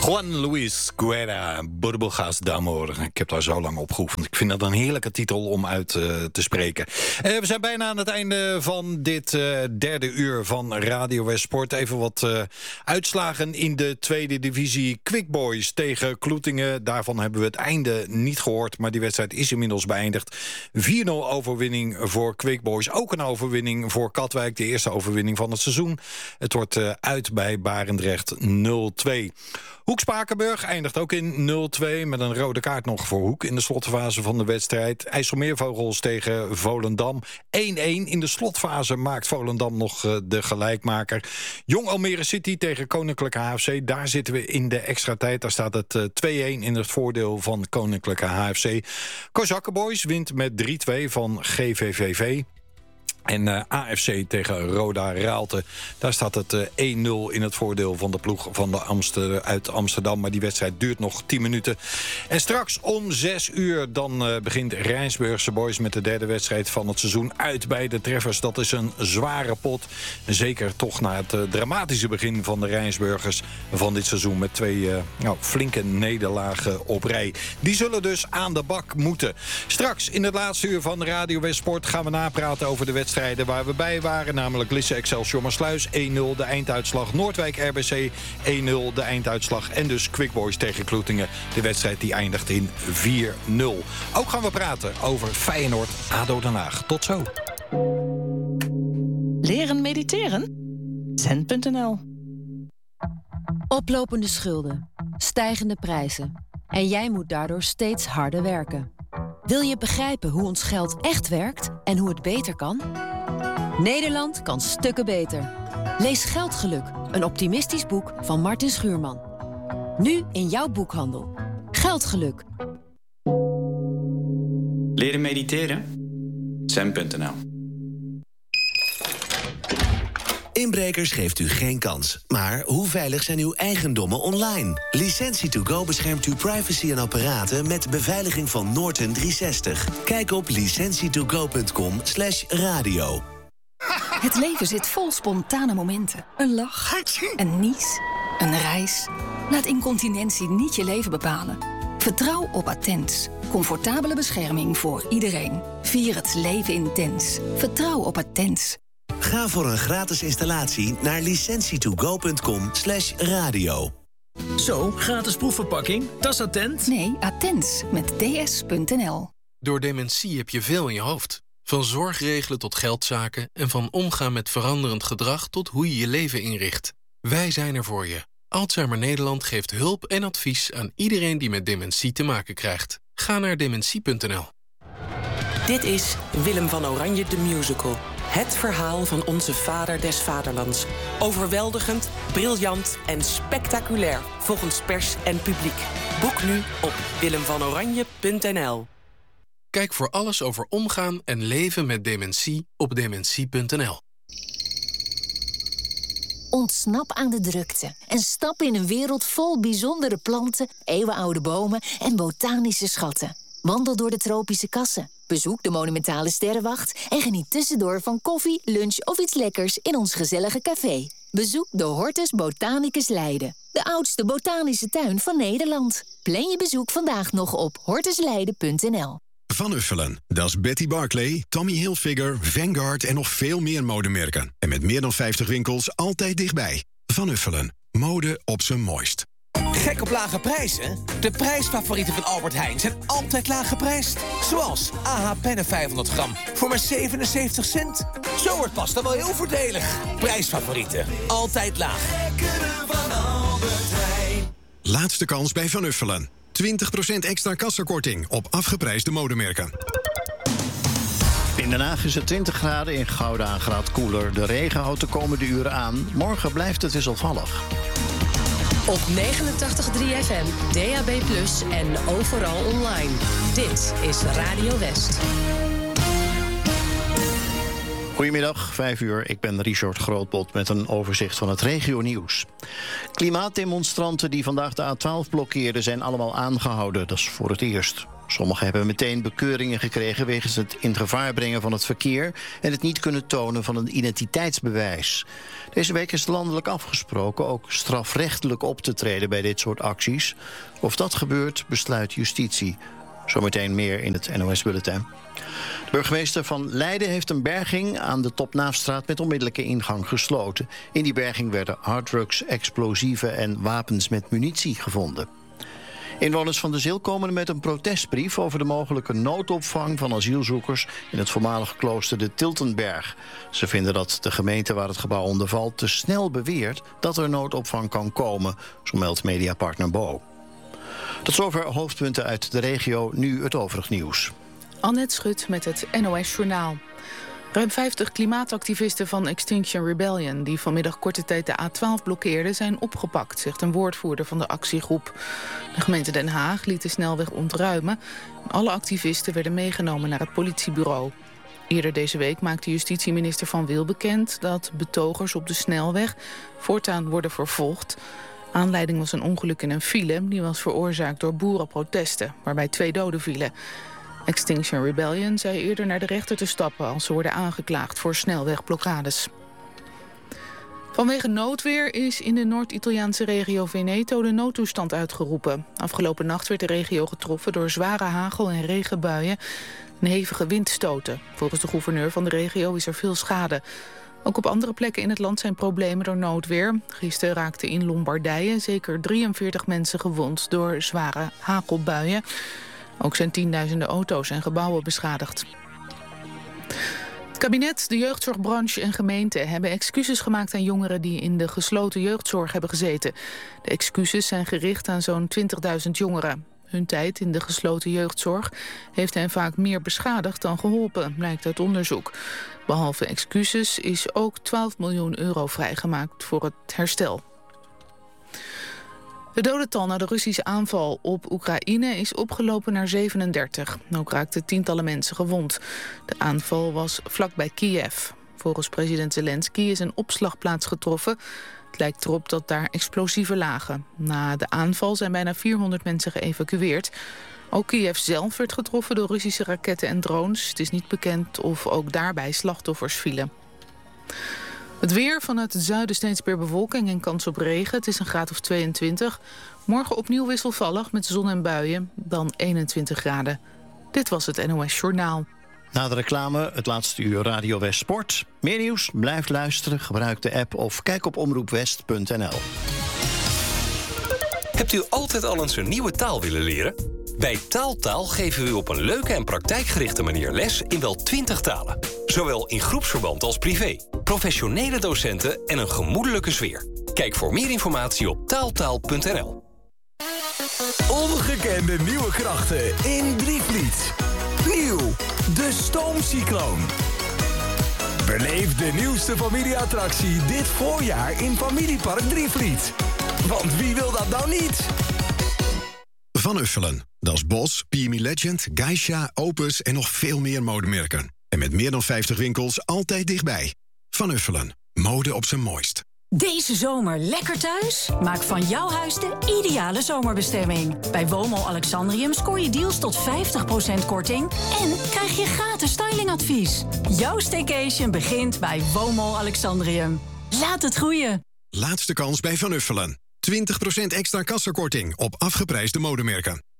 Juan Luis Guerra, Burbujas de Amor. Ik heb daar zo lang op geoefend. Ik vind dat een heerlijke titel om uit te spreken. We zijn bijna aan het einde van dit derde uur van Radio West Sport. Even wat uitslagen in de tweede divisie. Quick Boys tegen Kloetingen. Daarvan hebben we het einde niet gehoord, maar die wedstrijd is inmiddels beëindigd. 4-0 overwinning voor Quick Boys. Ook een overwinning voor Katwijk. De eerste overwinning van het seizoen. Het wordt uit bij Barendrecht 0-2. Hoek Spakenburg eindigt ook in 0-2... met een rode kaart nog voor Hoek in de slotfase van de wedstrijd. IJsselmeervogels tegen Volendam 1-1. In de slotfase maakt Volendam nog de gelijkmaker. Jong Almere City tegen Koninklijke HFC. Daar zitten we in de extra tijd. Daar staat het 2-1 in het voordeel van Koninklijke HFC. Kozakkenboys wint met 3-2 van GVVV. En AFC tegen Roda Raalte. Daar staat het 1-0 in het voordeel van de ploeg van uit Amsterdam. Maar die wedstrijd duurt nog 10 minuten. En straks om 6 uur dan begint Rijnsburgse Boys met de derde wedstrijd van het seizoen uit bij de Treffers. Dat is een zware pot. Zeker toch na het dramatische begin van de Rijnsburgers van dit seizoen. Met 2 flinke nederlagen op rij. Die zullen dus aan de bak moeten. Straks in het laatste uur van Radio West Sport gaan we napraten over de wedstrijd waar we bij waren, namelijk Lisse Excelsior Maassluis 1-0 de einduitslag, Noordwijk RBC 1-0 de einduitslag en dus Quick Boys tegen Kloetingen. De wedstrijd die eindigt in 4-0. Ook gaan we praten over Feyenoord ADO Den Haag. Tot zo. Leren mediteren? Zen.nl. Oplopende schulden, stijgende prijzen en jij moet daardoor steeds harder werken. Wil je begrijpen hoe ons geld echt werkt en hoe het beter kan? Nederland kan stukken beter. Lees Geldgeluk, een optimistisch boek van Martin Schuurman. Nu in jouw boekhandel. Geldgeluk. Leren mediteren? Zen.nl. Inbrekers geeft u geen kans. Maar hoe veilig zijn uw eigendommen online? Licentie2Go beschermt uw privacy en apparaten met de beveiliging van Norton 360. Kijk op licentietogo.com/radio. Het leven zit vol spontane momenten. Een lach, een nies, een reis. Laat incontinentie niet je leven bepalen. Vertrouw op Attens. Comfortabele bescherming voor iedereen. Vier het leven intens. Vertrouw op Attens. Ga voor een gratis installatie naar licentietogo.com/radio. Zo, gratis proefverpakking. Dat is Attent. Nee, Attens met ds.nl. Door dementie heb je veel in je hoofd. Van zorgregelen tot geldzaken en van omgaan met veranderend gedrag tot hoe je je leven inricht. Wij zijn er voor je. Alzheimer Nederland geeft hulp en advies aan iedereen die met dementie te maken krijgt. Ga naar dementie.nl. Dit is Willem van Oranje de Musical. Het verhaal van onze vader des vaderlands. Overweldigend, briljant en spectaculair volgens pers en publiek. Boek nu op willemvanoranje.nl. Kijk voor alles over omgaan en leven met dementie op dementie.nl. Ontsnap aan de drukte en stap in een wereld vol bijzondere planten, eeuwenoude bomen en botanische schatten. Wandel door de tropische kassen, bezoek de monumentale sterrenwacht en geniet tussendoor van koffie, lunch of iets lekkers in ons gezellige café. Bezoek de Hortus Botanicus Leiden, de oudste botanische tuin van Nederland. Plan je bezoek vandaag nog op hortusleiden.nl. Van Uffelen, dat is Betty Barclay, Tommy Hilfiger, Vanguard en nog veel meer modemerken. En met meer dan 50 winkels altijd dichtbij. Van Uffelen, mode op zijn mooist. Gek op lage prijzen? De prijsfavorieten van Albert Heijn zijn altijd laag geprijsd. Zoals AH pennen 500 gram voor maar 77 cent. Zo wordt pasta wel heel voordelig. Prijsfavorieten, altijd laag. Van Albert Heijn. Laatste kans bij Van Uffelen. 20% extra kassakorting op afgeprijsde modemerken. In Den Haag is het 20 graden, in Gouda een graad koeler. De regen houdt de komende uren aan. Morgen blijft het wisselvallig. Op 89.3 FM, DAB+ en overal online. Dit is Radio West. Goedemiddag, 5 uur. Ik ben Richard Grootbot met een overzicht van het regionieuws. Klimaatdemonstranten die vandaag de A12 blokkeerden zijn allemaal aangehouden. Dat is voor het eerst. Sommigen hebben meteen bekeuringen gekregen wegens het in gevaar brengen van het verkeer en het niet kunnen tonen van een identiteitsbewijs. Deze week is landelijk afgesproken ook strafrechtelijk op te treden bij dit soort acties. Of dat gebeurt, besluit justitie. Zometeen meer in het NOS-bulletin. De burgemeester van Leiden heeft een berging aan de Topnaafstraat met onmiddellijke ingang gesloten. In die berging werden harddrugs, explosieven en wapens met munitie gevonden. Inwoners van de Zil komen met een protestbrief over de mogelijke noodopvang van asielzoekers in het voormalige klooster de Tiltenberg. Ze vinden dat de gemeente waar het gebouw onder valt te snel beweert dat er noodopvang kan komen, zo meldt mediapartner Bo. Tot zover hoofdpunten uit de regio, nu het overig nieuws. Annette Schut met het NOS-journaal. Ruim 50 klimaatactivisten van Extinction Rebellion, die vanmiddag korte tijd de A12 blokkeerden, zijn opgepakt, zegt een woordvoerder van de actiegroep. De gemeente Den Haag liet de snelweg ontruimen. Alle activisten werden meegenomen naar het politiebureau. Eerder deze week maakte justitieminister Van Wil bekend dat betogers op de snelweg voortaan worden vervolgd. Aanleiding was een ongeluk in een file, die was veroorzaakt door boerenprotesten, waarbij 2 doden vielen. Extinction Rebellion zei eerder naar de rechter te stappen als ze worden aangeklaagd voor snelwegblokkades. Vanwege noodweer is in de Noord-Italiaanse regio Veneto de noodtoestand uitgeroepen. Afgelopen nacht werd de regio getroffen door zware hagel- en regenbuien en hevige windstoten. Volgens de gouverneur van de regio is er veel schade. Ook op andere plekken in het land zijn problemen door noodweer. Gisteren raakten in Lombardije zeker 43 mensen gewond door zware hagelbuien. Ook zijn tienduizenden auto's en gebouwen beschadigd. Het kabinet, de jeugdzorgbranche en gemeenten hebben excuses gemaakt aan jongeren die in de gesloten jeugdzorg hebben gezeten. De excuses zijn gericht aan zo'n 20.000 jongeren. Hun tijd in de gesloten jeugdzorg heeft hen vaak meer beschadigd dan geholpen, blijkt uit onderzoek. Behalve excuses is ook 12 miljoen euro vrijgemaakt voor het herstel. De dodental na de Russische aanval op Oekraïne is opgelopen naar 37. Ook raakten tientallen mensen gewond. De aanval was vlakbij Kiev. Volgens president Zelensky is een opslagplaats getroffen. Het lijkt erop dat daar explosieven lagen. Na de aanval zijn bijna 400 mensen geëvacueerd. Ook Kiev zelf werd getroffen door Russische raketten en drones. Het is niet bekend of ook daarbij slachtoffers vielen. Het weer, vanuit het zuiden steeds meer bewolking en kans op regen. Het is een graad of 22. Morgen opnieuw wisselvallig met zon en buien, dan 21 graden. Dit was het NOS Journaal. Na de reclame, het laatste uur Radio West Sport. Meer nieuws? Blijf luisteren, gebruik de app of kijk op omroepwest.nl. Hebt u altijd al eens een nieuwe taal willen leren? Bij Taaltaal geven we u op een leuke en praktijkgerichte manier les in wel 20 talen. Zowel in groepsverband als privé. Professionele docenten en een gemoedelijke sfeer. Kijk voor meer informatie op taaltaal.nl. Ongekende nieuwe krachten in Drievliet. Nieuw, de Stoomcycloon. Beleef de nieuwste familieattractie dit voorjaar in Familiepark Drievliet. Want wie wil dat nou niet? Van Uffelen, Dat is Bos, PME Legend, Geisha, Opus en nog veel meer modemerken. En met meer dan 50 winkels altijd dichtbij. Van Uffelen, mode op zijn mooist. Deze zomer lekker thuis? Maak van jouw huis de ideale zomerbestemming. Bij Woonmall Alexandrium scoor je deals tot 50% korting... en krijg je gratis stylingadvies. Jouw staycation begint bij Woonmall Alexandrium. Laat het groeien. Laatste kans bij Van Uffelen. 20% extra kassakorting op afgeprijsde modemerken.